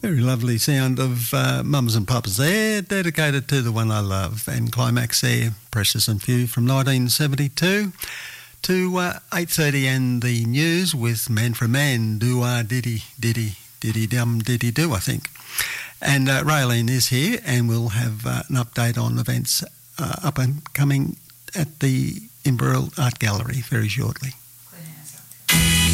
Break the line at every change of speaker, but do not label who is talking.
Very lovely sound of Mums and Papas there, dedicated to the one I love. And Climax there, Precious and Few from 1972. To 8:30 and the news with Man for Man, do-ah diddy diddy diddy dum diddy do, I think. And Raylene is here, and we'll have an update on events up and coming at the Inverell Art Gallery very shortly.